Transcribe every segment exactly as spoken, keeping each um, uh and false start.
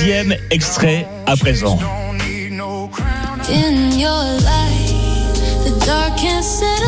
deuxième extrait à présent. In your light, the dark can settle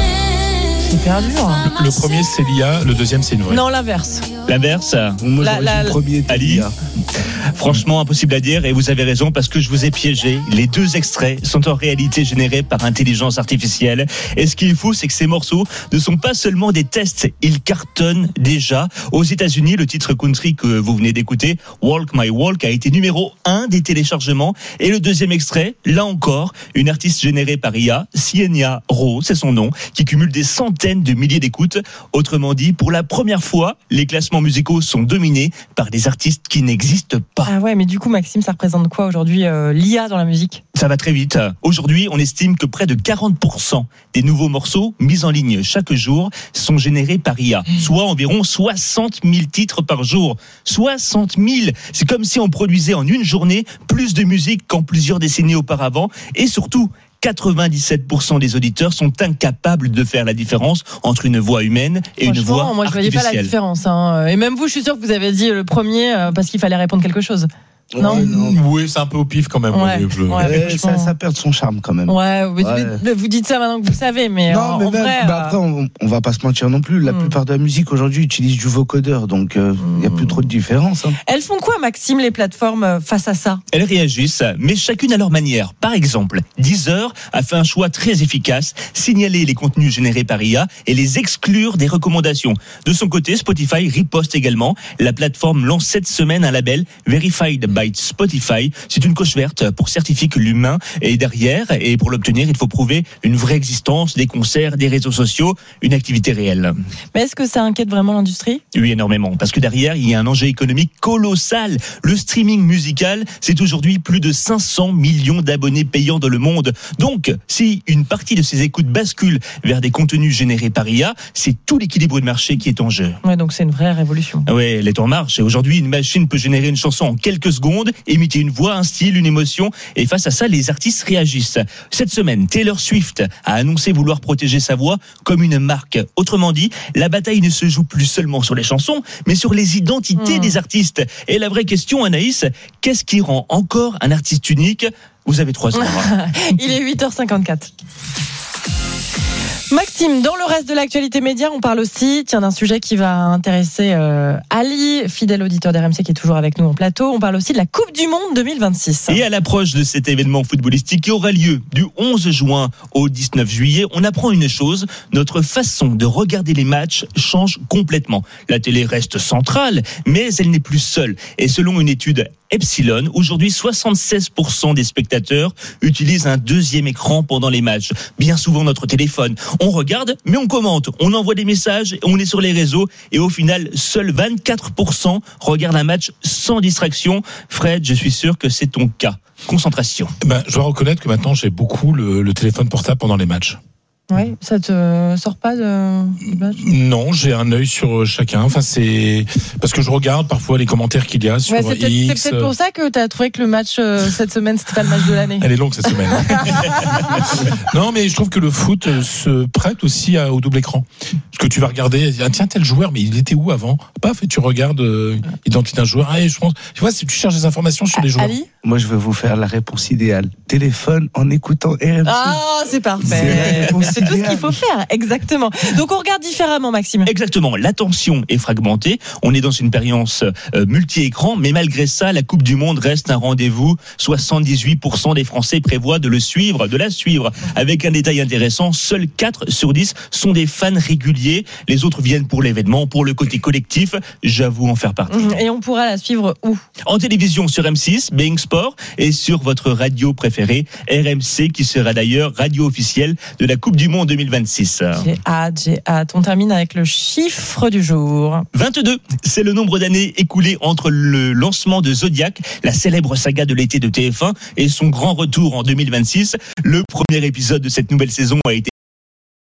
in. Hyper dur. Le premier c'est Lia, le deuxième c'est une vraie. Non, l'inverse. L'inverse. Moi, La- j'aurais la- dit le premier. Ali. Lia. Franchement, impossible à dire, et vous avez raison parce que je vous ai piégé. Les deux extraits sont en réalité générés par intelligence artificielle. Et ce qui est fou, c'est que ces morceaux ne sont pas seulement des tests, ils cartonnent déjà. Aux États-Unis, le titre country que vous venez d'écouter, Walk My Walk, a été numéro un des téléchargements. Et le deuxième extrait, là encore, une artiste générée par I A, Sienna Rowe, c'est son nom, qui cumule des centaines de milliers d'écoutes. Autrement dit, pour la première fois, les classements musicaux sont dominés par des artistes qui n'existent pas. Ah ouais, mais du coup, Maxime, ça représente quoi aujourd'hui, euh, l'I A dans la musique ? Ça va très vite. Aujourd'hui, on estime que près de quarante pour cent des nouveaux morceaux mis en ligne chaque jour sont générés par I A, soit environ soixante mille titres par jour. soixante mille. C'est comme si on produisait en une journée plus de musique qu'en plusieurs décennies auparavant. Et surtout, quatre-vingt-dix-sept pour cent des auditeurs sont incapables de faire la différence entre une voix humaine et une voix Franchement, moi, je voyais pas la artificielle. différence. Hein. Et même vous, je suis sûr que vous avez dit le premier euh, parce qu'il fallait répondre quelque chose. Non. Ouais, non. Oui, c'est un peu au pif quand même. Ouais, oui, je- ouais. Eh, ça, franchement. ça perd son charme quand même. Ouais, mais- Ouais. mais vous dites ça maintenant que vous savez, mais Non, en, mais en même, vrai. bah euh, après, on, on va pas se mentir non plus. La Hmm. plupart de la musique aujourd'hui utilise du vocodeur, donc il euh, y a plus trop de différence. Hein. Elles font quoi, Maxime, les plateformes euh, face à ça ? Elles réagissent, mais chacune à leur manière. Par exemple, Deezer a fait un choix très efficace, signaler les contenus générés par I A et les exclure des recommandations. De son côté, Spotify riposte également. La plateforme lance cette semaine un label Verified by Spotify. C'est une coche verte pour certifier que l'humain est derrière, et pour l'obtenir, il faut prouver une vraie existence, des concerts, des réseaux sociaux, une activité réelle. Mais est-ce que ça inquiète vraiment l'industrie ? Oui, énormément, parce que derrière, il y a un enjeu économique colossal. Le streaming musical, c'est aujourd'hui plus de cinq cents millions d'abonnés payants dans le monde. Donc, si une partie de ces écoutes bascule vers des contenus générés par I A, c'est tout l'équilibre de marché qui est en jeu. Ouais, donc c'est une vraie révolution. Ah ouais, elle est en marche. Et aujourd'hui, une machine peut générer une chanson en quelques secondes, imiter une voix, un style, une émotion. Et face à ça, les artistes réagissent. Cette semaine, Taylor Swift a annoncé vouloir protéger sa voix comme une marque. Autrement dit, la bataille ne se joue plus seulement sur les chansons, mais sur les identités Mmh. des artistes. Et la vraie question, Anaïs, qu'est-ce qui rend encore un artiste unique ? Vous avez trois heures. Il est huit heures cinquante-quatre. Maxime, dans le reste de l'actualité média, on parle aussi tiens, d'un sujet qui va intéresser euh, Ali, fidèle auditeur d'R M C qui est toujours avec nous en plateau. On parle aussi de la Coupe du Monde deux mille vingt-six. Et à l'approche de cet événement footballistique qui aura lieu du onze juin au dix-neuf juillet, on apprend une chose, notre façon de regarder les matchs change complètement. La télé reste centrale, mais elle n'est plus seule. Et selon une étude Epsilon, aujourd'hui soixante-seize pour cent des spectateurs utilisent un deuxième écran pendant les matchs. Bien souvent notre téléphone. On regarde, mais on commente, on envoie des messages, on est sur les réseaux, et au final, seuls vingt-quatre pour cent regardent un match sans distraction. Fred, je suis sûr que c'est ton cas. Concentration. Ben, je dois reconnaître que maintenant j'ai beaucoup le, le téléphone portable pendant les matchs. Oui, ça te sort pas de du match ? Non, j'ai un œil sur chacun. Enfin, c'est parce que je regarde parfois les commentaires qu'il y a sur Ouais, c'est peut-être, X. c'est peut-être pour ça que tu as trouvé que le match euh, cette semaine, c'était pas le match de l'année. Elle est longue cette semaine. Non, mais je trouve que le foot se prête aussi à- au double écran. Parce que tu vas regarder, ah, tiens, tel joueur, mais il était où avant ? Paf, et tu regardes euh, l'identité d'un joueur. Ah, et je pense, tu vois, si tu cherches des informations sur les joueurs. Ali ? Moi, je vais vous faire la réponse idéale. Téléphone en écoutant R M C. Ah, c'est parfait. C'est la réponse C'est tout ce qu'il idéale. faut faire, exactement. Donc on regarde différemment, Maxime. Exactement, l'attention est fragmentée, on est dans une période euh, multi-écran, mais malgré ça, la Coupe du Monde reste un rendez-vous. soixante-dix-huit pour cent des Français prévoient de le suivre, de la suivre. Avec un détail intéressant, seuls quatre sur dix sont des fans réguliers. Les autres viennent pour l'événement, pour le côté collectif. J'avoue en faire partie. Et on pourra la suivre où ? En télévision sur M six, Being Sport, et sur votre radio préférée, R M C, qui sera d'ailleurs radio officielle de la Coupe du Monde deux mille vingt-six. J'ai hâte, j'ai hâte. On termine avec le chiffre du jour. vingt-deux, c'est le nombre d'années écoulées entre le lancement de Zodiac, la célèbre saga de l'été de T F un, et son grand retour en deux mille vingt-six. Le premier épisode de cette nouvelle saison a été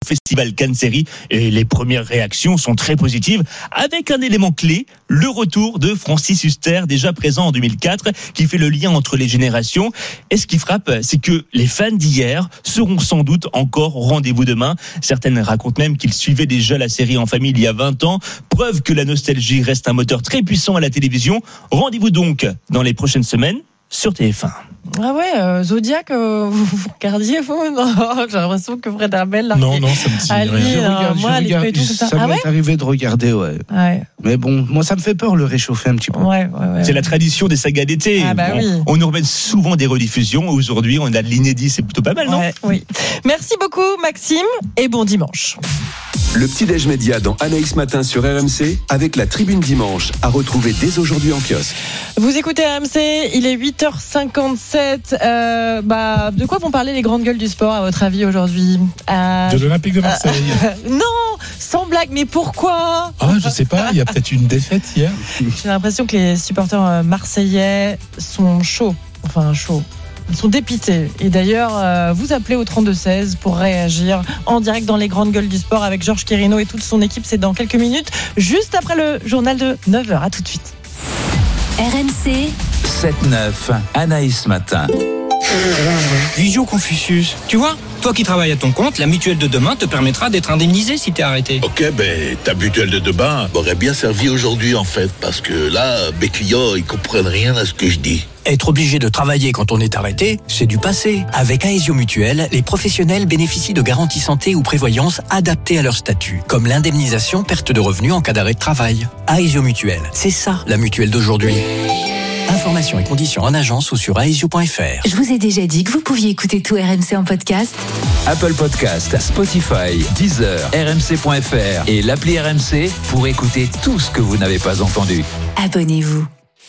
Festival Cannes Série et les premières réactions sont très positives avec un élément clé, le retour de Francis Huster déjà présent en deux mille quatre qui fait le lien entre les générations. Et ce qui frappe, c'est que les fans d'hier seront sans doute encore au rendez-vous demain. Certaines racontent même qu'ils suivaient déjà la série en famille il y a vingt ans, preuve que la nostalgie reste un moteur très puissant à la télévision. Rendez-vous donc dans les prochaines semaines sur T F un. Ah ouais, euh, Zodiac, euh, vous, vous regardiez vous? Non, j'ai l'impression que Fred Arbel là. Non, non, ça me dit Ali, rien. euh, regarde, moi, je les regarde, feuilletons, tout ça. ça Ah m'est ouais arrivé de regarder, ouais. Ouais, Mais bon, moi, ça me fait peur le réchauffer un petit peu. ouais, ouais. ouais. C'est la tradition des sagas d'été. Ah bah on, oui. on nous remet souvent des rediffusions. Aujourd'hui, on a de l'inédit, c'est plutôt pas mal, non? Ouais, oui. Merci beaucoup Maxime et bon dimanche. Le petit-déj média dans Anaïs Matin sur R M C avec la Tribune Dimanche à retrouver dès aujourd'hui en kiosque. Vous écoutez R M C, il est huit heures cinquante-sept. Euh, bah, de quoi vont parler les grandes gueules du sport à votre avis aujourd'hui? euh, De l'Olympique de Marseille. Non, sans blague, mais pourquoi? Ah, je sais pas, il y a peut-être une défaite hier. J'ai l'impression que les supporters marseillais sont chauds. Enfin, chauds. Ils sont dépités. Et d'ailleurs, euh, vous appelez au trente-deux seize pour réagir en direct dans les grandes gueules du sport avec Georges Quirino et toute son équipe. C'est dans quelques minutes, juste après le journal de neuf heures. À tout de suite. R M C sept neuf, Anaïs Matin. Visio Confucius. Tu vois, toi qui travailles à ton compte, la mutuelle de demain te permettra d'être indemnisé si t'es arrêté. Ok, ben ta mutuelle de demain m'aurait bien servi aujourd'hui en fait, parce que là, mes clients, ils comprennent rien à ce que je dis. Être obligé de travailler quand on est arrêté, c'est du passé. Avec Aesio Mutuelle, les professionnels bénéficient de garanties santé ou prévoyance adaptées à leur statut, comme l'indemnisation perte de revenus en cas d'arrêt de travail. Aesio Mutuelle, c'est ça la mutuelle d'aujourd'hui. Informations et conditions en agence ou sur aesio point f r. Je vous ai déjà dit que vous pouviez écouter tout R M C en podcast. Apple Podcast, Spotify, Deezer, R M C point F R et l'appli R M C pour écouter tout ce que vous n'avez pas entendu. Abonnez-vous.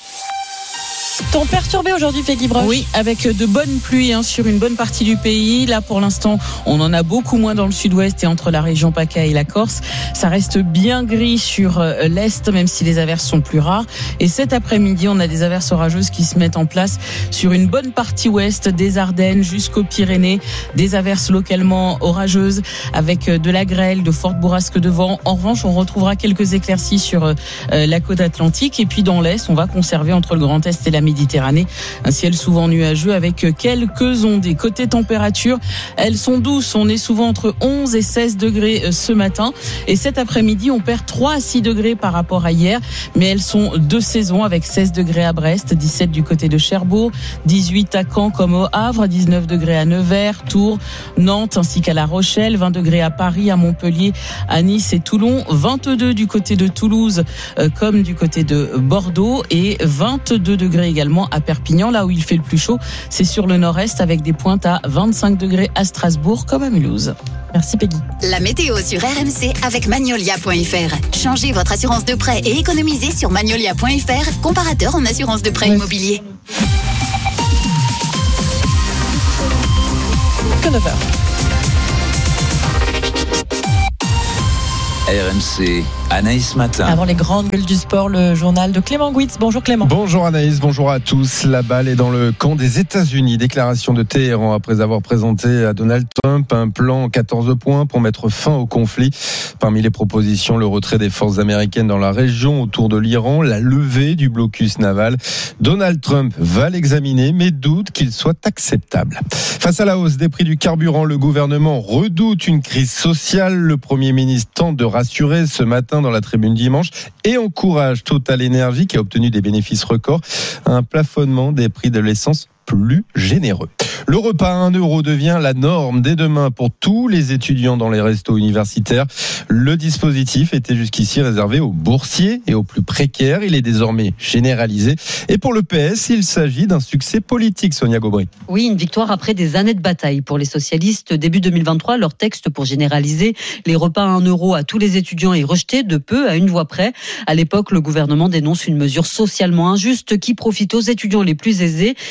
Temps perturbé aujourd'hui, Peggy Broche. Oui, avec de bonnes pluies hein, sur une bonne partie du pays. Là, pour l'instant, on en a beaucoup moins dans le sud-ouest et entre la région PACA et la Corse. Ça reste bien gris sur euh, l'est, même si les averses sont plus rares. Et cet après-midi, on a des averses orageuses qui se mettent en place sur une bonne partie ouest des Ardennes jusqu'aux Pyrénées. Des averses localement orageuses avec de la grêle, de fortes bourrasques de vent. En revanche, on retrouvera quelques éclaircies sur euh, la côte atlantique. Et puis dans l'est, on va conserver entre le Grand Est et la Méditerranée un ciel souvent nuageux avec quelques ondées. Côté température, elles sont douces. On est souvent entre onze et seize degrés ce matin. Et cet après-midi, on perd trois à six degrés par rapport à hier. Mais elles sont de saison avec seize degrés à Brest, dix-sept du côté de Cherbourg, dix-huit à Caen comme au Havre, dix-neuf degrés à Nevers, Tours, Nantes ainsi qu'à La Rochelle, vingt degrés à Paris, à Montpellier, à Nice et Toulon, vingt-deux du côté de Toulouse euh, comme du côté de Bordeaux et vingt-deux degrés également à Perpignan, là où il fait le plus chaud, c'est sur le nord-est avec des pointes à vingt-cinq degrés à Strasbourg comme à Mulhouse. Merci Peggy. La météo sur R M C avec Magnolia point F R. Changez votre assurance de prêt et économisez sur Magnolia point F R, comparateur en assurance de prêt Ouais. immobilier. Que neuf heures. R M C, Anaïs Matin. Avant les grandes gueules du sport, le journal de Clément Gouitz. Bonjour Clément. Bonjour Anaïs, bonjour à tous. La balle est dans le camp des États-Unis. Déclaration de Téhéran après avoir présenté à Donald Trump un plan quatorze points pour mettre fin au conflit. Parmi les propositions, le retrait des forces américaines dans la région autour de l'Iran, la levée du blocus naval. Donald Trump va l'examiner, mais doute qu'il soit acceptable. Face à la hausse des prix du carburant, le gouvernement redoute une crise sociale. Le Premier ministre tente de rassurer ce matin dans la Tribune Dimanche et encourage Total Energy, qui a obtenu des bénéfices records, à un plafonnement des prix de l'essence plus généreux. Le repas à un euro devient la norme dès demain pour tous les étudiants dans les restos universitaires. Le dispositif était jusqu'ici réservé aux boursiers et aux plus précaires. Il est désormais généralisé. Et pour le P S, il s'agit d'un succès politique, Sonia Gobry. Oui, une victoire après des années de bataille. Pour les socialistes, début deux mille vingt-trois, leur texte pour généraliser les repas à un euro à tous les étudiants est rejeté de peu à une voix près. À l'époque, le gouvernement dénonce une mesure socialement injuste qui profite aux étudiants les plus aisés et qui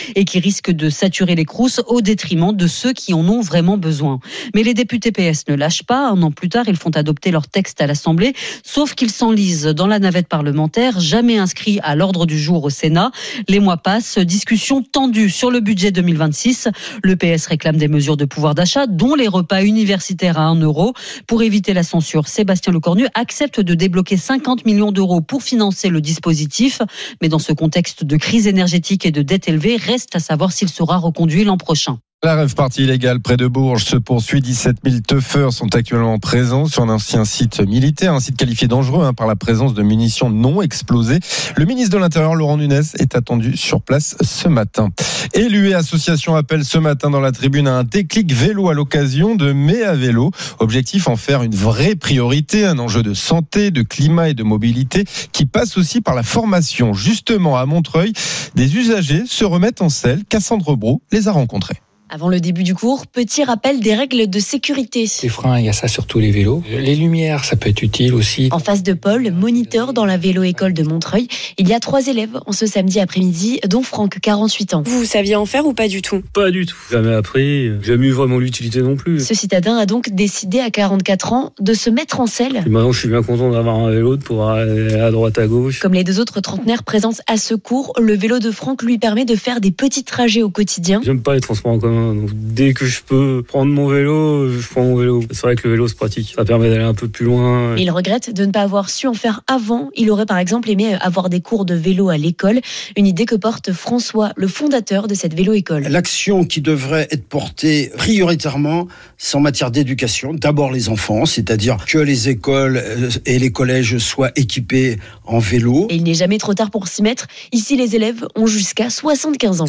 risque de saturer les crousses au détriment de ceux qui en ont vraiment besoin. Mais les députés P S ne lâchent pas. Un an plus tard, ils font adopter leur texte à l'Assemblée, sauf qu'ils s'enlisent dans la navette parlementaire, jamais inscrit à l'ordre du jour au Sénat. Les mois passent, discussion tendue sur le budget deux mille vingt-six. Le P S réclame des mesures de pouvoir d'achat, dont les repas universitaires à un euro. Pour éviter la censure, Sébastien Lecornu accepte de débloquer cinquante millions d'euros pour financer le dispositif. Mais dans ce contexte de crise énergétique et de dette élevée, reste à savoir s'il sera reconduit l'an prochain. La rave party illégale près de Bourges se poursuit. dix-sept mille teufeurs sont actuellement présents sur un ancien site militaire, un site qualifié dangereux hein, par la présence de munitions non explosées. Le ministre de l'Intérieur, Laurent Nunez, est attendu sur place ce matin. Et l'U E Association appelle ce matin dans la tribune à un déclic vélo à l'occasion de Mai à vélo. Objectif, en faire une vraie priorité, un enjeu de santé, de climat et de mobilité qui passe aussi par la formation. Justement, à Montreuil, des usagers se remettent en selle. Cassandre Brault les a rencontrés. Avant le début du cours, petit rappel des règles de sécurité. Les freins, il y a ça sur tous les vélos. Les lumières, ça peut être utile aussi. En face de Paul, moniteur dans la vélo-école de Montreuil, il y a trois élèves en ce samedi après-midi, dont Franck, quarante-huit ans. Vous saviez en faire ou pas du tout ? Pas du tout. Jamais appris, jamais eu vraiment l'utilité non plus. Ce citadin a donc décidé à quarante-quatre ans de se mettre en selle. Et maintenant, je suis bien content d'avoir un vélo, de pouvoir aller à droite à gauche. Comme les deux autres trentenaires présents à ce cours, le vélo de Franck lui permet de faire des petits trajets au quotidien. J'aime pas les transports en commun. Donc dès que je peux prendre mon vélo, je prends mon vélo. C'est vrai que le vélo, c'est pratique. Ça permet d'aller un peu plus loin. Il regrette de ne pas avoir su en faire avant. Il aurait par exemple aimé avoir des cours de vélo à l'école. Une idée que porte François, le fondateur de cette vélo-école. L'action qui devrait être portée prioritairement, c'est en matière d'éducation. D'abord les enfants, c'est-à-dire que les écoles et les collèges soient équipés en vélo. Et il n'est jamais trop tard pour s'y mettre. Ici, les élèves ont jusqu'à soixante-quinze ans.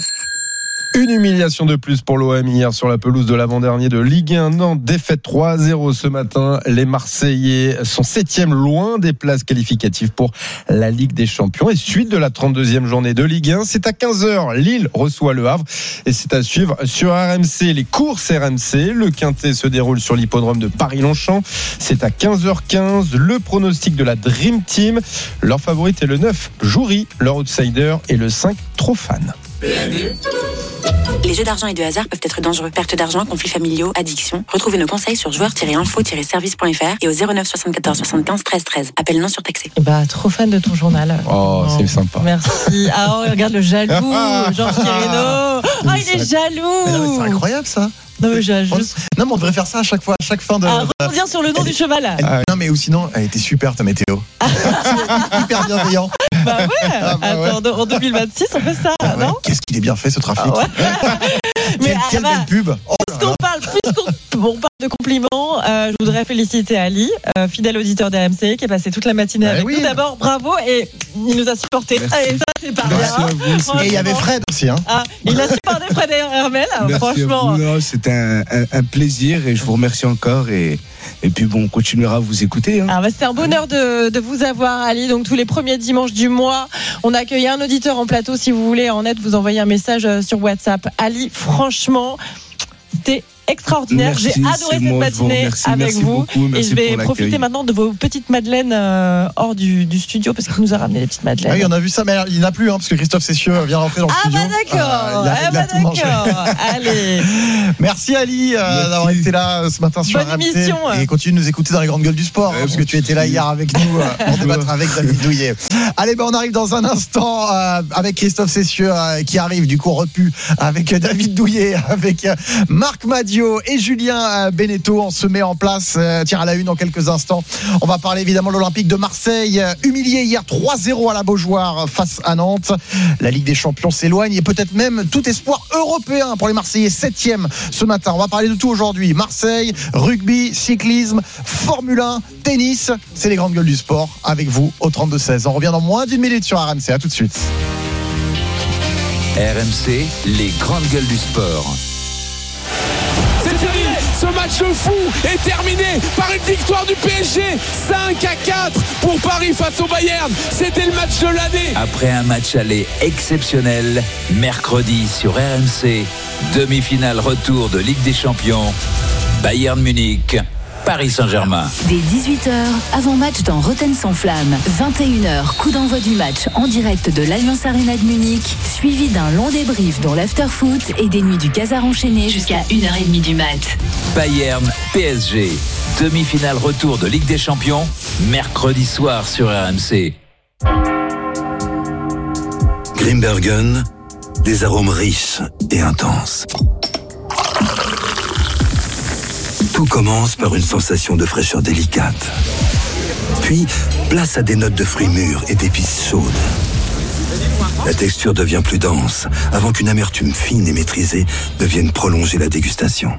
Une humiliation de plus pour l'O M hier sur la pelouse de l'avant-dernier de Ligue un. Nantes, défaite trois à zéro ce matin. Les Marseillais sont septième, loin des places qualificatives pour la Ligue des Champions. Et suite de la trente-deuxième journée de Ligue un, c'est à quinze heures. Lille reçoit le Havre. Et c'est à suivre sur R M C. Les courses R M C. Le Quintet se déroule sur l'hippodrome de Paris-Longchamp. C'est à quinze heures quinze. Le pronostic de la Dream Team. Leur favorite est le neuf, Joury. Leur outsider est le cinq, Trofan. Les jeux d'argent et de hasard peuvent être dangereux. Perte d'argent, conflits familiaux, addiction. Retrouvez nos conseils sur joueurs tiret info tiret service point f r et au zéro neuf soixante-quatorze soixante-quinze treize treize. Appel non surtaxé. Bah, trop fan de ton journal. Oh, c'est sympa. Merci. Ah, oh, regarde le jaloux, Georges Quirino. Ah, il est jaloux. Mais non, mais c'est incroyable ça. Non mais, juste... non, mais on devrait faire ça à chaque fois, à chaque fin de. Ah, rebondir sur le nom elle... du cheval. Elle... Ah, non, mais ou sinon, elle était super ta météo. Hyper bienveillant. Bah ouais. Ah, bah Attends, ouais. En deux mille vingt-six, on fait ça, ah, ouais. non ? Qu'est-ce qu'il est bien fait ce trafic. Ah, ouais. Mais quelle bah, belle pub. Oh puisqu'on parle, puisqu'on on parle de compliments, euh, je voudrais féliciter Ali, euh, fidèle auditeur d'R M C, qui est passé toute la matinée bah, avec oui. nous. D'abord, bravo, et il nous a supporté. Et ça, c'est pas bien. Et il y avait Fred aussi. Hein. Ah, il a supporté Fred et Hermel. Franchement. Non, c'était un, un, un plaisir et je vous remercie encore. Et, et puis bon, on continuera à vous écouter. Hein. Ah, bah, c'était un bonheur de, de vous avoir, Ali. Donc tous les premiers dimanches du mois, on accueille un auditeur en plateau. Si vous voulez en aide, vous envoyez un message sur WhatsApp. Ali, franchement, c'était extraordinaire. Merci, j'ai adoré cette moi, matinée merci, avec merci vous. Beaucoup, et je vais profiter maintenant de vos petites madeleines euh, hors du, du studio parce qu'il nous a ramené des petites madeleines. Ah oui, on a vu ça, mais il n'y en a plus hein, parce que Christophe Cessieux vient rentrer dans le ah studio. Bah d'accord. Euh, il a, ah il a bah tout mangé. Allez. Merci Ali euh, d'avoir été là ce matin sur Bonne R M C émission. Et continue de nous écouter dans les grandes gueules du sport hein, parce que tu étais là hier avec nous euh, pour débattre avec David Douillet. Allez, ben on arrive dans un instant euh, avec Christophe Cessieux euh, qui arrive du coup repu avec David Douillet, avec euh, Marc Madiot et Julien Beneteau. On se met en place, euh, tiens à la une dans quelques instants. On va parler évidemment de l'Olympique de Marseille, euh, humilié hier trois zéro à la Beaujoire face à Nantes. La Ligue des Champions s'éloigne et peut-être même tout espoir européen pour les Marseillais, septième ce matin. On va parler de tout aujourd'hui. Marseille, rugby, cyclisme, Formule un, tennis. C'est les grandes gueules du sport avec vous au trente-deux seize. On revient dans moins d'une minute sur R M C. À tout de suite. R M C, les grandes gueules du sport. C'est fini, ce match de fou est terminé par une victoire du P S G, cinq à quatre pour Paris face au Bayern. C'était le match de l'année. Après un match aller exceptionnel, mercredi sur R M C, demi-finale retour de Ligue des Champions, Bayern Munich, Paris Saint-Germain. Dès dix-huit heures, avant-match dans Rotten sans flamme. vingt et une heures, coup d'envoi du match en direct de l'Allianz Arena de Munich suivi d'un long débrief dans l'after-foot et des nuits du Casar enchaîné jusqu'à une heure trente du mat. Bayern P S G, demi-finale retour de Ligue des Champions, mercredi soir sur R M C. Grimbergen, des arômes riches et intenses. Tout commence par une sensation de fraîcheur délicate. Puis, place à des notes de fruits mûrs et d'épices chaudes. La texture devient plus dense, avant qu'une amertume fine et maîtrisée ne vienne prolonger la dégustation.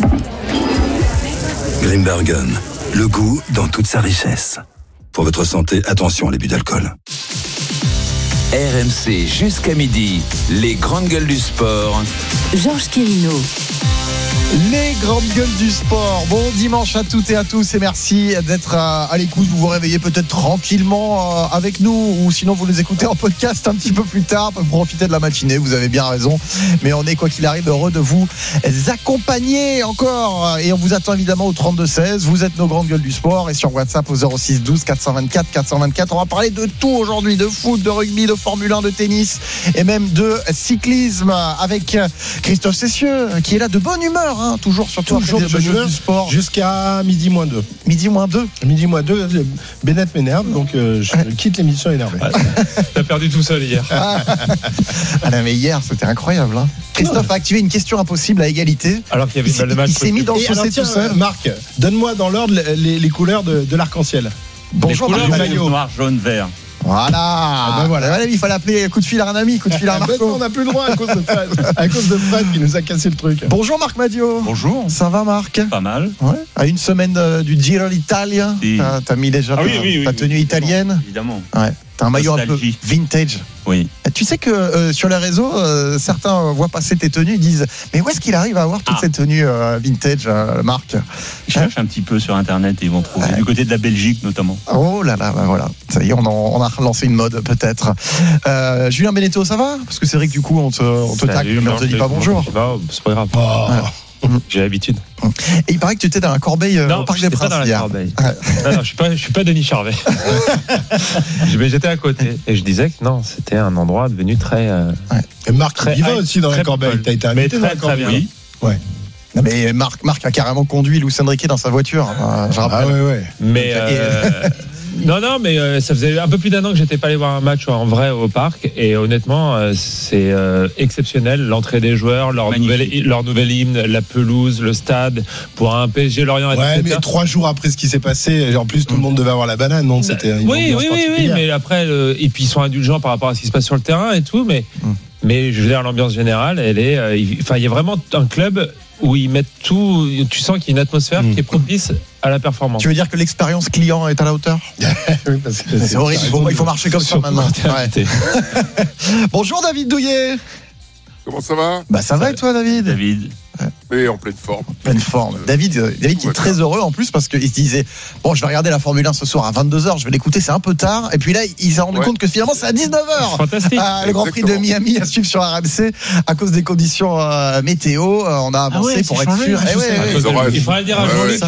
Grimbergen, le goût dans toute sa richesse. Pour votre santé, attention à l'abus d'alcool. R M C jusqu'à midi, les grandes gueules du sport. Georges Quirino. Les grandes gueules du sport. Bon dimanche à toutes et à tous et merci d'être à, à l'écoute. Vous vous réveillez peut-être tranquillement euh, avec nous ou sinon vous nous écoutez en podcast un petit peu plus tard. Vous profitez de la matinée, vous avez bien raison. Mais on est quoi qu'il arrive heureux de vous accompagner encore et on vous attend évidemment au trente-deux seize. Vous êtes nos grandes gueules du sport et sur WhatsApp au zéro six douze quatre cent vingt-quatre quatre cent vingt-quatre. On va parler de tout aujourd'hui, de foot, de rugby, de Formule un, de tennis et même de cyclisme avec Christophe Cessieux qui est là de bonne humeur. Hein, toujours sur toujours de bonne humeur du sport jusqu'à midi moins deux. Midi moins deux. Midi moins deux. Bennett m'énerve, donc euh, je quitte l'émission énervé. Ouais. T'as perdu tout seul hier. Ah, non, mais hier c'était incroyable. Hein. Christophe a activé une question impossible à égalité. Alors qu'il y avait une balle de match. Il s'est mis dans le fossé tout seul. Marc, donne-moi dans l'ordre les, les couleurs de, de l'arc-en-ciel. Bonjour, les couleurs rouge, noir, jaune, vert. Voilà. Ah ben voilà. voilà, il fallait appeler coup de fil à un ami, coup de fil à un Marco. On n'a plus le droit à cause de Fred, à cause de Fred qui nous a cassé le truc. Bonjour Marc Madio. Bonjour. Ça va Marc? Pas mal. Ouais. À une semaine euh, du Giro d'Italia, si. t'as, t'as mis déjà ah, ta, oui, oui, oui, ta oui, tenue oui, italienne. Évidemment. Ouais. T'as un maillot Nostalgie. Un peu vintage. Oui. Tu sais que euh, sur les réseaux, euh, certains voient passer tes tenues, ils disent mais où est-ce qu'il arrive à avoir toutes ah. ces tenues euh, vintage, euh, Marc? Je cherche un petit peu sur internet et ils vont trouver. Ouais. Du côté de la Belgique notamment. Oh là là, bah voilà. Ça y est, on, en, on a lancé une mode peut-être. Euh, Julien Benetto, ça va? Parce que c'est vrai que du coup, on te, on te tacle, mais on te dit pas bonjour. C'est pas grave. Oh. Ouais. J'ai l'habitude. Et il paraît que tu étais dans la Corbeille non, au Parc des Princes pas dans hier. La Corbeille. non, non, je suis pas, je suis pas Denis Charvet. Mais j'étais à côté et je disais que non, c'était un endroit devenu très. Euh, ouais. Et Marc très, il va aussi dans la Corbeille. T'as été invité dans la Corbeille. Oui. Ouais. Non mais Marc, Marc a carrément conduit Luis Enrique dans sa voiture. Euh, je rappelle. Ah ouais ouais. Mais. Euh, Non, non, mais euh, ça faisait un peu plus d'un an que j'étais pas allé voir un match en vrai au parc et honnêtement, euh, c'est euh, exceptionnel. L'entrée des joueurs, leur nouvelle, leur nouvelle hymne, la pelouse, le stade pour un P S G Lorient. Ouais, mais trois jours après ce qui s'est passé, en plus tout le monde devait avoir la banane, non? C'était une oui, oui, oui, oui, mais après, euh, et puis ils sont indulgents par rapport à ce qui se passe sur le terrain et tout, mais. Mm. Mais je veux dire, l'ambiance générale, elle est. Euh, il, enfin, il y a vraiment un club où ils mettent tout. Tu sens qu'il y a une atmosphère mmh. qui est propice à la performance. Tu veux dire que l'expérience client est à la hauteur? Oui, parce que c'est, c'est horrible. Il faut, il faut marcher comme ça maintenant. Ouais. Bonjour David Douillet. Comment ça va? Bah ça va et toi David? David. Mais en pleine forme. Pleine forme. David, David qui est très heureux en plus parce qu'il se disait bon, je vais regarder la Formule un ce soir à vingt-deux heures, je vais l'écouter, c'est un peu tard. Et puis là, il s'est rendu ouais. compte que finalement c'est à dix-neuf heures. Fantastique. Ah, le Grand Prix de Miami à suivre sur R M C à cause des conditions euh, météo. Euh, on a avancé ah ouais, pour être changé, sûr. Eh ouais, ouais, ouais. Il faudrait le dire à Jean-Luc.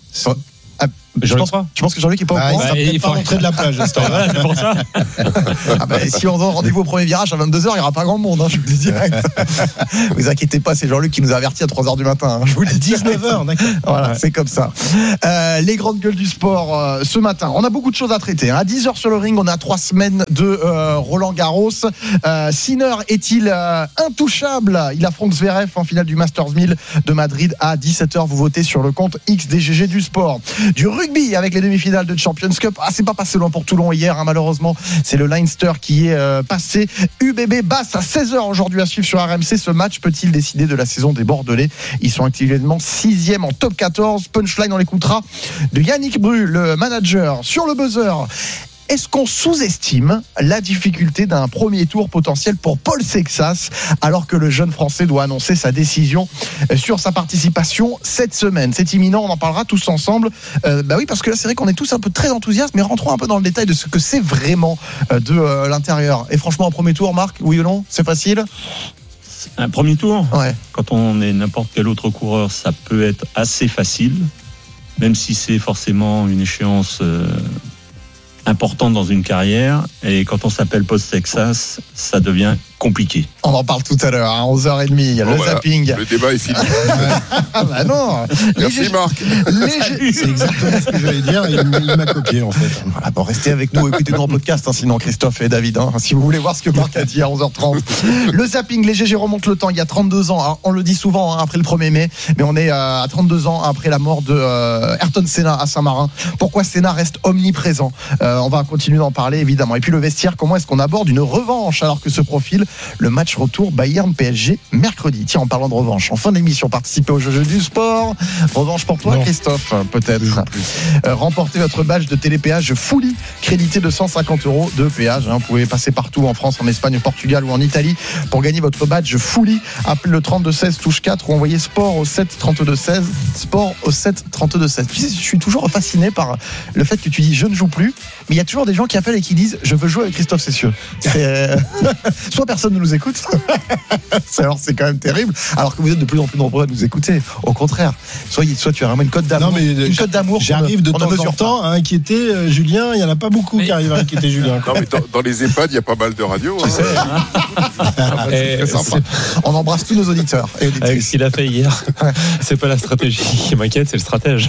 Je pense, tu penses que Jean-Luc est pas au courant? bah, Il faut rentrer de la plage. Voilà, c'est pour ça. Ah bah, si on donne rendez-vous au premier virage à vingt-deux heures, il n'y aura pas grand monde, hein, je vous le dis direct. Vous inquiétez pas, c'est Jean-Luc qui nous a avertis à trois heures du matin. Hein, je vous le dis. dix-neuf heures, d'accord. Voilà, ouais. c'est comme ça. Euh, les grandes gueules du sport euh, ce matin. On a beaucoup de choses à traiter. Hein. À dix heures sur le ring, on a trois semaines de euh, Roland Garros. Euh, Sinner est-il euh, intouchable? Il affronte Zverev en finale du Masters mille de Madrid à dix-sept heures. Vous votez sur le compte X D G G du sport. Du rugby avec les demi-finales de Champions Cup. Ah, c'est pas passé loin pour Toulon hier, hein, malheureusement. C'est le Leinster qui est euh, passé. U B B Basse à seize heures aujourd'hui à suivre sur R M C. Ce match peut-il décider de la saison des Bordelais? Ils sont actuellement sixième en top quatorze. Punchline, on l'écoutera de Yannick Bru, le manager, sur le buzzer. Est-ce qu'on sous-estime la difficulté d'un premier tour potentiel pour Paul Sexas alors que le jeune Français doit annoncer sa décision sur sa participation cette semaine? C'est imminent, on en parlera tous ensemble. Euh, bah oui, parce que là c'est vrai qu'on est tous un peu très enthousiastes, mais rentrons un peu dans le détail de ce que c'est vraiment de euh, l'intérieur. Et franchement, un premier tour, Marc, oui ou non? C'est facile? Un premier tour, ouais. Quand on est n'importe quel autre coureur, ça peut être assez facile, même si c'est forcément une échéance... Euh importante dans une carrière. Et quand on s'appelle post-Texas, ça devient compliqué. On en parle tout à l'heure, à onze heures trente, Bon, le voilà, zapping. Le débat est fini. Ah bah non. Merci Les- Marc. les- C'est exactement ce que j'allais dire. Il, il m'a copié en fait. Voilà, bon, restez avec nous, écoutez-nous en podcast, hein, sinon Christophe et David, hein, si vous voulez voir ce que Marc a dit à onze heures trente. Le zapping, les G G remontent le temps, il y a trente-deux ans, hein, on le dit souvent hein, après le premier mai, mais on est euh, à trente-deux ans après la mort de euh, Ayrton Senna à Saint-Marin. Pourquoi Senna reste omniprésent? euh, On va continuer d'en parler évidemment. Et puis le vestiaire, comment est-ce qu'on aborde une revanche alors que se profile le match retour Bayern-P S G mercredi? Tiens, en parlant de revanche, en fin d'émission, participez au jeu du sport. Revanche pour toi, Non. Christophe, peut-être. Euh, remportez votre badge de télépéage Fully, crédité de cent cinquante euros de péage. Hein. Vous pouvez passer partout en France, en Espagne, au Portugal ou en Italie pour gagner votre badge Fully. Appelez le trente-deux seize touche quatre ou envoyez sport au sept trente-deux seize. Sport au sept trente-deux seize. Tu sais, je suis toujours fasciné par le fait que tu dis je ne joue plus, mais il y a toujours des gens qui appellent et qui disent je veux jouer avec Christophe Cessieux. C'est... Soit personne ne nous écoute, c'est, alors c'est quand même terrible, alors que vous êtes de plus en plus nombreux à nous écouter. Au contraire, soit, soit tu as vraiment une cote d'amour. Non, mais une cote d'amour. J'arrive de on ne temps en mesure temps à inquiéter euh, Julien. Il n'y en a pas beaucoup qui arrivent à inquiéter Julien. Non, mais dans, dans les EHPAD, il y a pas mal de radios. Hein. Et C'est sympa. On embrasse tous nos auditeurs et avec auditrices. ce qu'il a fait hier, c'est pas la stratégie qui m'inquiète, c'est le stratège.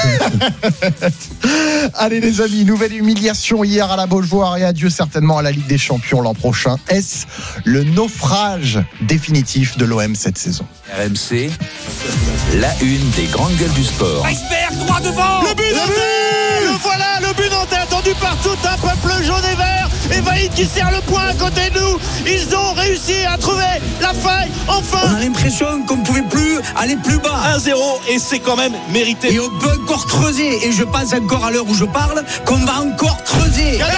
Allez les amis, nouvelle humiliation hier à la Beaujoire et adieu certainement à la Ligue des Champions l'an prochain. Est-ce le naufrage définitif de l'O M cette saison? R M C, la une des grandes gueules du sport. Iceberg droit devant. Le but nantais. Le voilà, le but nantais attendu par tout un peuple jaune et vert. Et Vaïd qui serre le poing à côté de nous. Ils ont réussi à trouver la faille. Enfin. On a l'impression qu'on ne pouvait plus aller plus bas. un zéro et c'est quand même mérité. Et on peut encore creuser. Et je pense encore à l'heure où je parle qu'on va encore creuser. Cabella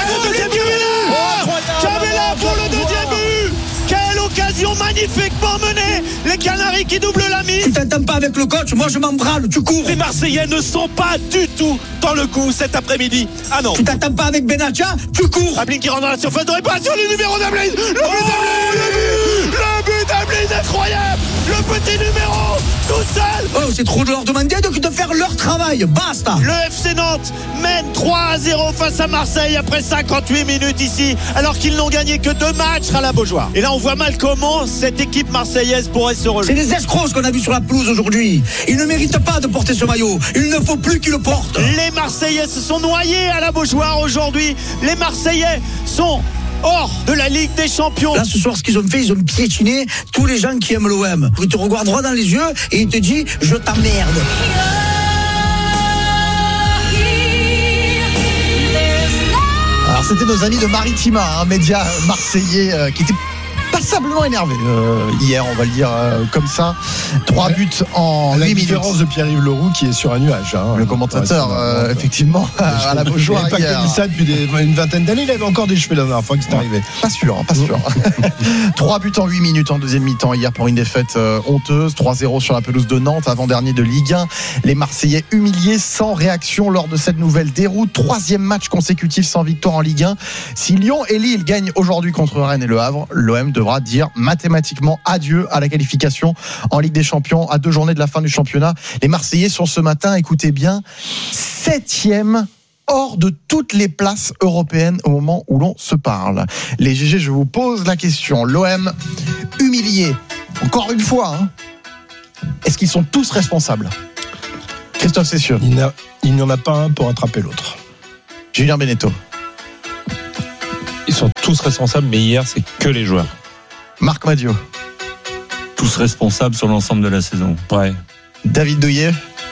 Cabella pour le deuxième but. Quelle occasion magnifiquement menée. Les Canaries qui doublent la mise. Tu t'attends pas avec le coach, moi je m'en branle, tu cours. Les Marseillais ne sont pas du tout dans le coup cet après-midi. Ah non. Tu t'attends pas avec Benatia, tu cours. Ablin qui rentre dans la surface de réparation, le numéro d'Ablin. Le but d'Ablin. Le but d'Ablin incroyable. Le petit numéro tout seul. Oh, c'est trop de leur demander de, de faire leur travail. Basta. Le F C Nantes mène trois à zéro face à Marseille après cinquante-huit minutes ici, alors qu'ils n'ont gagné que deux matchs à la Beaujoire. Et là, on voit mal comment cette équipe marseillaise pourrait se relever. C'est des escrocs qu'on a vu sur la pelouse aujourd'hui. Ils ne méritent pas de porter ce maillot. Il ne faut plus qu'ils le portent. Les Marseillais se sont noyés à la Beaujoire aujourd'hui. Les Marseillais sont hors de la Ligue des Champions. Là, ce soir, ce qu'ils ont fait, ils ont piétiné tous les gens qui aiment l'O M. Ils te regardent droit dans les yeux et ils te disent « Je t'emmerde ». Alors c'était nos amis de Maritima, un média marseillais euh, qui était passablement énervé euh, hier, on va le dire euh, comme ça. Trois buts en la huit minutes. différence de Pierre-Yves Leroux qui est sur un nuage. Hein. Le commentateur, ouais, euh, effectivement, à la Beaujoire. Il n'avait pas connu ça depuis des, une vingtaine d'années. Il avait encore des cheveux la dernière fois que c'est arrivé. Pas sûr, pas sûr. Trois buts en huit minutes en deuxième mi-temps hier pour une défaite euh, honteuse. trois zéro sur la pelouse de Nantes, avant-dernier de Ligue un. Les Marseillais humiliés, sans réaction lors de cette nouvelle déroute. Troisième match consécutif sans victoire en Ligue un. Si Lyon et Lille gagnent aujourd'hui contre Rennes et Le Havre, l'O M devra dire mathématiquement adieu à la qualification en Ligue des Champions à deux journées de la fin du championnat. Les Marseillais sont ce matin, écoutez bien, septième hors de toutes les places européennes au moment où l'on se parle. Les G G, je vous pose la question. L'O M humilié, encore une fois, hein. Est-ce qu'ils sont tous responsables? Christophe Cessieux. Il, n'a, il n'y en a pas un pour attraper l'autre. Julien Beneteau. Ils sont tous responsables, mais hier, c'est que les joueurs. Marc Madiot. Tous responsables sur l'ensemble de la saison. Ouais. David Douillet.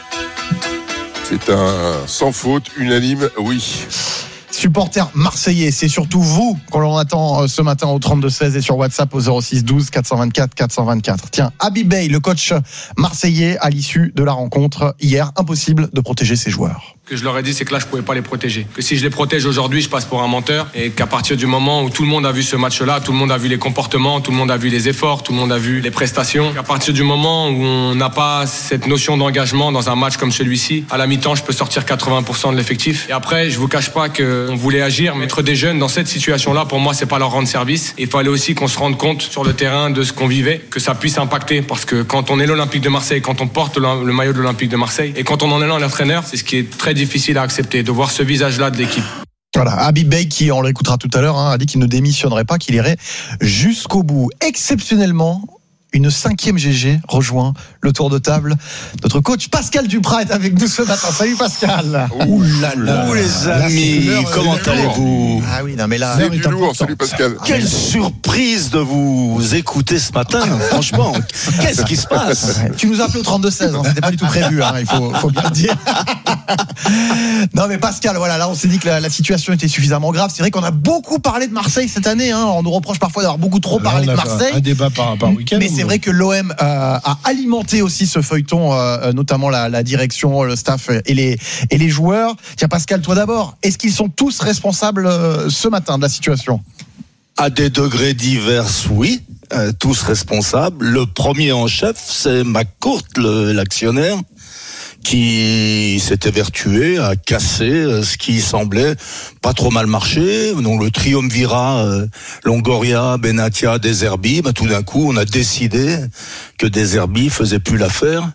C'est un sans faute, unanime, oui. Supporters marseillais, c'est surtout vous qu'on l'on attend ce matin au trente-deux seize et sur WhatsApp au zéro six douze quatre cent vingt-quatre quatre cent vingt-quatre. Tiens, Habib Bey, le coach marseillais, à l'issue de la rencontre hier, impossible de protéger ses joueurs. Ce que je leur ai dit, c'est que là, je pouvais pas les protéger. Que si je les protège aujourd'hui, je passe pour un menteur. Et qu'à partir du moment où tout le monde a vu ce match-là, tout le monde a vu les comportements, tout le monde a vu les efforts, tout le monde a vu les prestations. Qu'à partir du moment où on n'a pas cette notion d'engagement dans un match comme celui-ci, à la mi-temps, je peux sortir quatre-vingts pour cent de l'effectif. Et après, je vous cache pas qu'on voulait agir, mettre des jeunes dans cette situation-là, pour moi, c'est pas leur rendre service. Il fallait aussi qu'on se rende compte sur le terrain de ce qu'on vivait, que ça puisse impacter. Parce que quand on est l'Olympique de Marseille, quand on porte le maillot de l'Olympique de Marseille, et quand on en est là, l'entraîneur, c'est ce qui est très difficile à accepter, de voir ce visage-là de l'équipe. Voilà, Habib Beye, qui, on l'écoutera tout à l'heure, hein, a dit qu'il ne démissionnerait pas, qu'il irait jusqu'au bout. Exceptionnellement, une cinquième G G rejoint le tour de table. Notre coach Pascal Duprat est avec nous ce matin. Salut Pascal. Ouh là là. Ouh les amis, comment allez-vous? Ah oui, non mais là, c'est du lourd. Salut Pascal. Quelle surprise de vous écouter ce matin. Franchement, qu'est-ce qui se passe? Tu nous as appelé au trente-deux seize, hein, c'était pas du tout prévu, hein, il faut, faut bien le dire. Non mais Pascal, voilà, là on s'est dit que la, la situation était suffisamment grave. C'est vrai qu'on a beaucoup parlé de Marseille cette année, hein. On nous reproche parfois d'avoir beaucoup trop Là, parlé on a de Marseille. Un débat par, par week-end. Mais c'est vrai que l'O M euh, a alimenté aussi ce feuilleton, euh, notamment la, la direction, le staff et les, et les joueurs. Tiens Pascal, toi d'abord, est-ce qu'ils sont tous responsables euh, ce matin de la situation? À des degrés divers, oui. Euh, tous responsables. Le premier en chef, c'est McCourt, le, l'actionnaire, qui s'était vertué à casser ce qui semblait pas trop mal marcher. Donc le triumvirat euh, Longoria, Benatia, De Zerbi, bah, tout d'un coup on a décidé que De Zerbi faisait plus l'affaire.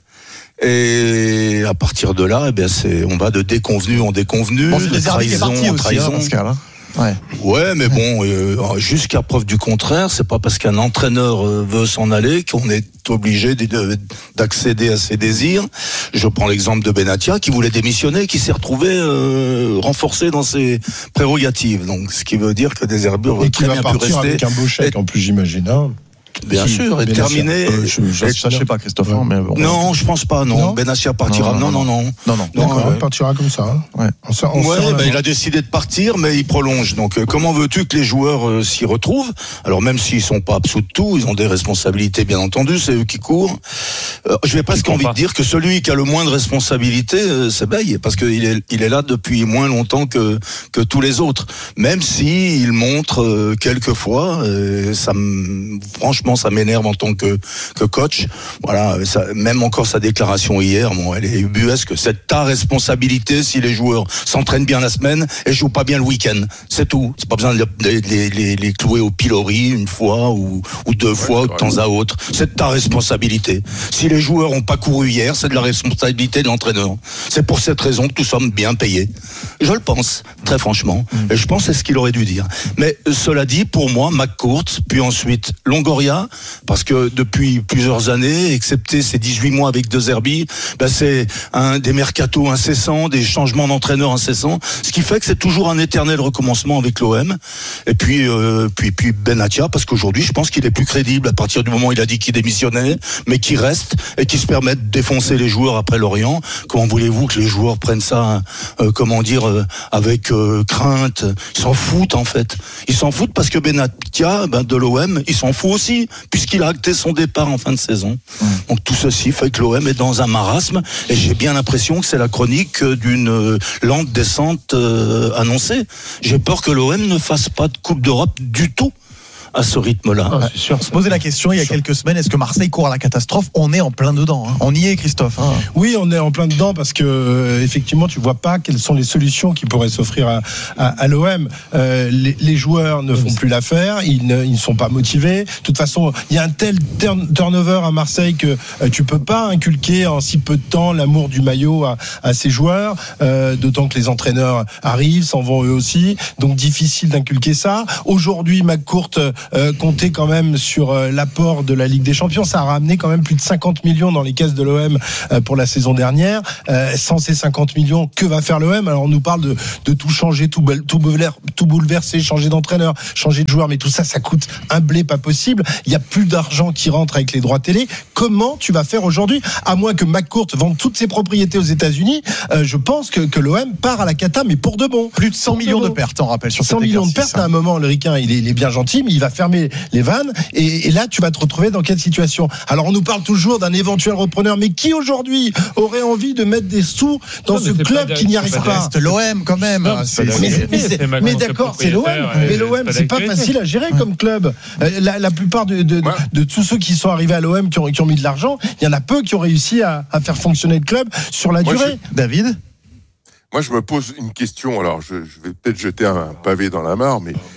Et à partir de là, eh bien c'est, on va de déconvenu en déconvenu, bon, de trahison en trahison. Aussi, hein, Pascal, hein. Ouais. ouais, mais bon, euh, jusqu'à preuve du contraire, c'est pas parce qu'un entraîneur veut s'en aller qu'on est obligé d'accéder à ses désirs. Je prends l'exemple de Benatia qui voulait démissionner, qui s'est retrouvé euh, renforcé dans ses prérogatives. Donc, ce qui veut dire que De Zerbi aurait très bien pu rester. Avec un beau chèque, en plus, j'imagine. Hein. Bien si, sûr, et terminé. Euh, je ne sais pas, Christophe. Ouais. Mais bon, non, je pense pas. Non, non. Benatia partira. Non, non, non, non, non. non, non il partira comme ça. Hein. Ouais. On on ouais, bah, il a décidé de partir, mais il prolonge. Donc, euh, comment veux-tu que les joueurs euh, s'y retrouvent? Alors, même s'ils sont pas absous de tout, ils ont des responsabilités, bien entendu. C'est eux qui courent. Euh, je vais presque envie de dire que celui qui a le moins de responsabilités, euh, c'est Beye, parce qu'il est, il est là depuis moins longtemps que que tous les autres. Même si il montre euh, quelquefois, euh, ça, franchement, ça m'énerve en tant que, que coach. Voilà, ça, même encore sa déclaration hier, bon, elle est ubuesque. C'est ta responsabilité si les joueurs s'entraînent bien la semaine et jouent pas bien le week-end. C'est tout. C'est pas besoin de les, les, les, les clouer au pilori une fois ou, ou deux ouais, fois de temps à autre. C'est ta responsabilité. Si les joueurs ont pas couru hier, c'est de la responsabilité de l'entraîneur. C'est pour cette raison que nous sommes bien payés. Je le pense, très franchement. Et je pense que c'est ce qu'il aurait dû dire. Mais cela dit, pour moi, McCourt, puis ensuite Longoria, parce que depuis plusieurs années, excepté ces dix-huit mois avec De Zerbi, ben c'est un des mercatos incessants, des changements d'entraîneurs incessants, ce qui fait que c'est toujours un éternel recommencement avec l'O M. Et puis euh, puis puis Benatia, parce qu'aujourd'hui, je pense qu'il est plus crédible à partir du moment où il a dit qu'il démissionnait, mais qui reste et qui se permet de défoncer les joueurs après Lorient. Comment voulez-vous que les joueurs prennent ça, euh, comment dire, euh, avec euh, crainte? Ils s'en foutent en fait. Ils s'en foutent parce que Benatia, ben, de l'O M, il s'en fout aussi, puisqu'il a acté son départ en fin de saison. Mmh. Donc tout ceci fait que l'O M est dans un marasme, et j'ai bien l'impression que c'est la chronique d'une euh, lente descente euh, annoncée. J'ai peur que l'O M ne fasse pas de Coupe d'Europe du tout à ce rythme-là. Ah, sûr, on se posait la question il y a quelques semaines, est-ce que Marseille court à la catastrophe? On est en plein dedans. Hein. On y est, Christophe. Hein. Oui, on est en plein dedans parce que euh, effectivement, tu vois pas quelles sont les solutions qui pourraient s'offrir à, à, à l'O M. Euh, les, les joueurs ne font plus l'affaire, ils ne ils ne sont pas motivés. De toute façon, il y a un tel turn, turnover à Marseille que euh, tu peux pas inculquer en si peu de temps l'amour du maillot à, à ces joueurs. Euh, d'autant que les entraîneurs arrivent, s'en vont eux aussi. Donc difficile d'inculquer ça. Aujourd'hui, McCourt Euh, compter quand même sur euh, l'apport de la Ligue des Champions. Ça a ramené quand même plus de cinquante millions dans les caisses de l'O M euh, pour la saison dernière. Euh, sans ces cinquante millions, que va faire l'O M? Alors on nous parle de, de tout changer, tout, tout, tout bouleverser, changer d'entraîneur, changer de joueur, mais tout ça, ça coûte un blé pas possible. Il n'y a plus d'argent qui rentre avec les droits télé. Comment tu vas faire aujourd'hui? À moins que McCourt vende toutes ses propriétés aux États-Unis, euh, je pense que, que l'O M part à la cata, mais pour de bon. Plus de cent millions de pertes, on rappelle, sur cent millions de pertes. À un moment, le Ricain, il est, il est bien gentil, mais il va fermer les vannes, et, et là tu vas te retrouver dans quelle situation? Alors on nous parle toujours d'un éventuel repreneur, mais qui aujourd'hui aurait envie de mettre des sous dans non, ce club qui n'y arrive pas? C'est l'O M quand même. Non, c'est, c'est, mais, mais, c'est, mais d'accord, c'est l'O M, mais l'O M c'est pas facile à gérer comme club. La, la plupart de, de, de, de tous ceux qui sont arrivés à l'O M qui ont, qui ont mis de l'argent, il y en a peu qui ont réussi à, à faire fonctionner le club sur la Moi, durée. Je... David? Moi je me pose une question, alors je, je vais peut-être jeter un pavé dans la mare, mais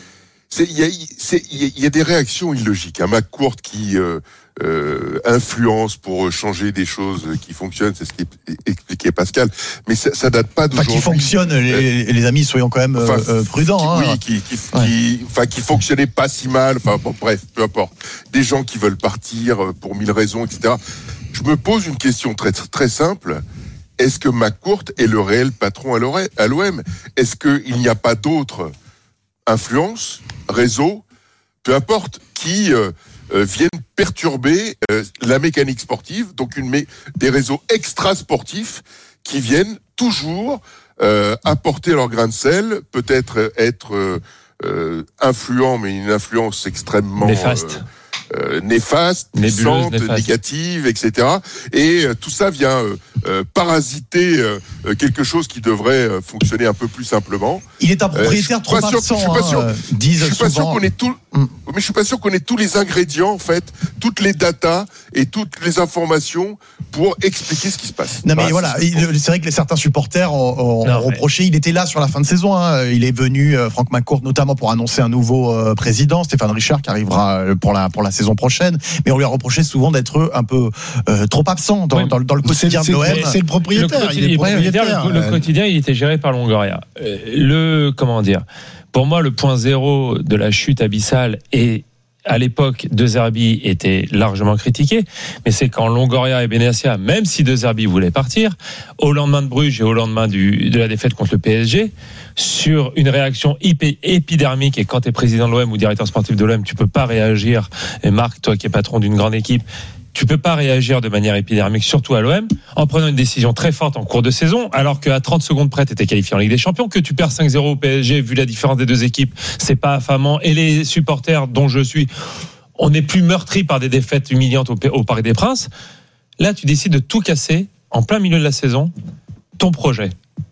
c'est il y a c'est il y a des réactions illogiques. Un McCourt qui euh, euh, influence pour changer des choses qui fonctionnent, c'est ce qui expliquait Pascal. Mais ça, ça date pas d'aujourd'hui. Enfin, qui fonctionne, les, les amis, soyons quand même enfin, euh, prudents. Qui, hein. Oui, qui, qui, ouais. qui, enfin, qui fonctionnait pas si mal. Enfin, bon, bref, peu importe. Des gens qui veulent partir pour mille raisons, et cetera. Je me pose une question très très simple. Est-ce que McCourt est le réel patron à l'O M ? Est-ce qu'il n'y a pas d'autres influences, réseaux, peu importe, qui euh, euh, viennent perturber euh, la mécanique sportive, donc une mé- des réseaux extra-sportifs qui viennent toujours euh, apporter leur grain de sel, peut-être être euh, euh, influents, mais une influence extrêmement... néfaste. Euh, Euh, néfaste, puissante, négative, et cetera. Et euh, tout ça vient euh, euh, parasiter euh, quelque chose qui devrait euh, fonctionner un peu plus simplement. Il est un propriétaire euh, trop absent, je suis pas sûr, hein, disent je suis pas sûr souvent. qu'on ait tout, mm. mais je suis pas sûr qu'on ait tous les ingrédients en fait, toutes les datas et toutes les informations pour expliquer ce qui se passe. Non mais bah, voilà, il, c'est vrai que les certains supporters ont, ont non, reproché. Mais... Il était là sur la fin de saison. Hein. Il est venu, euh, Franck McCourt, notamment pour annoncer un nouveau euh, président, Stéphane Richard, qui arrivera pour la pour la saison prochaine, mais on lui a reproché souvent d'être un peu euh, trop absent dans, oui. dans, dans le quotidien c'est, de l'O M. C'est, c'est le propriétaire. Le, il est propriétaire. Le, le quotidien, il était géré par Longoria. Euh, le comment dire Pour moi, le point zéro de la chute abyssale et à l'époque, De Zerbi était largement critiqué, mais c'est quand Longoria et Benassia, même si De Zerbi voulait partir, au lendemain de Bruges et au lendemain du, de la défaite contre le P S G, sur une réaction hyper, épidermique, et quand tu es président de l'O M ou directeur sportif de l'O M, tu peux pas réagir, et Marc, toi qui es patron d'une grande équipe, tu peux pas réagir de manière épidermique, surtout à l'O M, en prenant une décision très forte en cours de saison, alors qu'à trente secondes près, tu étais qualifié en Ligue des Champions, que tu perds cinq zéro au P S G, vu la différence des deux équipes, c'est pas affamant. Et les supporters dont je suis, on n'est plus meurtris par des défaites humiliantes au, au Parc des Princes. Là, tu décides de tout casser en plein milieu de la saison, ton projet.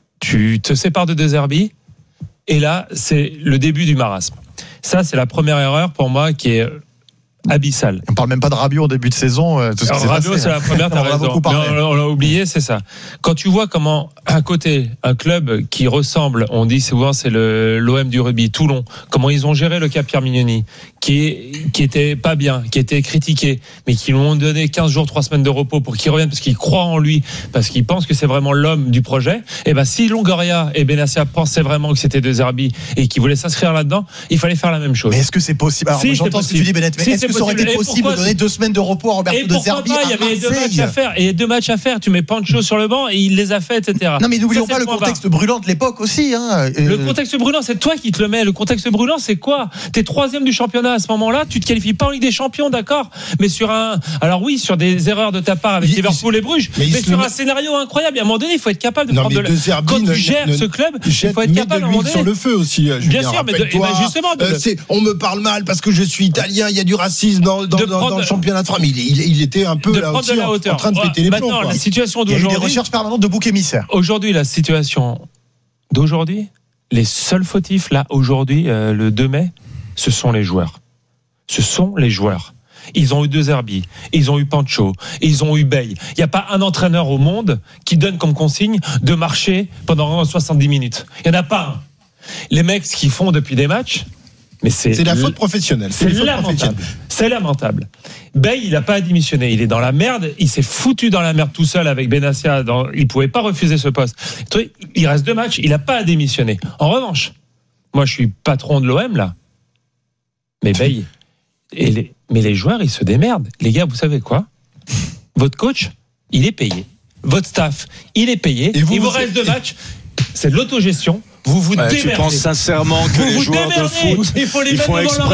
Tu te sépares de De Zerbi, et là, c'est le début du marasme. Ça, c'est la première erreur pour moi qui est abyssal. On parle même pas de Rabiot au début de saison. Tout ce qui Rabiot, passé, c'est la première, t'as raison. On, on l'a oublié, c'est ça. Quand tu vois comment, à côté, un club qui ressemble, on dit souvent c'est le, l'O M du rugby, Toulon, comment ils ont géré le cas Pierre Mignoni, qui, qui était pas bien, qui était critiqué, mais qui lui ont donné quinze jours, trois semaines de repos pour qu'il revienne parce qu'ils croient en lui, parce qu'ils pensent que c'est vraiment l'homme du projet. Et ben, si Longoria et Benassia pensaient vraiment que c'était De Zerbi et qu'ils voulaient s'inscrire là-dedans, il fallait faire la même chose. Mais est-ce que c'est possible? Alors, si, j'entends ce que tu dis, Bennett, mais si, est-ce que ça aurait été possible de donner deux semaines de repos à Roberto De Zerbi? Il y avait deux matchs à faire, et deux matchs à faire. Tu mets Pancho sur le banc et il les a fait, et cetera. Non, mais n'oublions pas le contexte brûlant de l'époque aussi. Hein. Le contexte brûlant, c'est toi qui te le mets. Le contexte brûlant, c'est quoi? T'es troisième du championnat à ce moment-là. Tu te qualifies pas en Ligue des Champions, d'accord? Mais sur un, alors oui, sur des erreurs de ta part avec Liverpool et Bruges, mais, mais sur un scénario incroyable. À un moment donné, il faut être capable de non, prendre de la. Quand tu gères ce club, il faut être capable de mettre sur le feu aussi. Julien, bien sûr, mais de, et ben justement, de, euh, c'est, on me parle mal parce que je suis italien. Il y a du racisme dans, dans, dans, dans le championnat de France. Mais il, il, il était un peu là aussi en, en train de péter les plombs. Maintenant, la situation d'aujourd'hui. Il y a eu des recherches permanentes de boucs émissaires. Aujourd'hui, la situation d'aujourd'hui, les seuls fautifs là aujourd'hui, euh, le deux mai, ce sont les joueurs. Ce sont les joueurs. Ils ont eu De Zerbi, ils ont eu Pancho, ils ont eu Bey. Il n'y a pas un entraîneur au monde qui donne comme consigne de marcher pendant soixante-dix minutes. Il n'y en a pas un. Les mecs, ce qu'ils font depuis des matchs, mais c'est, c'est la faute professionnelle. C'est, c'est lamentable. C'est lamentable. Bey, il n'a pas à démissionner. Il est dans la merde. Il s'est foutu dans la merde tout seul avec Benassia. Dans... Il ne pouvait pas refuser ce poste. Il reste deux matchs. Il n'a pas à démissionner. En revanche, moi, je suis patron de l'O M, là. Mais Bey, et les... mais les joueurs, ils se démerdent. Les gars, vous savez quoi? Votre coach, il est payé. Votre staff, il est payé. Et vous, il vous, vous reste deux matchs. C'est de l'autogestion. Vous vous ouais, démerdez. Tu penses sincèrement que vous les vous joueurs démerdez. de foot, il faut les ils mettre font devant exprès